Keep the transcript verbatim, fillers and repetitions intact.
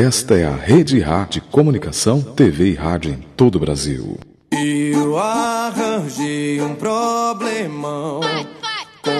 Esta é a Rede Ra de Comunicação, T V e Rádio em todo o Brasil. Eu arranjei um problemão.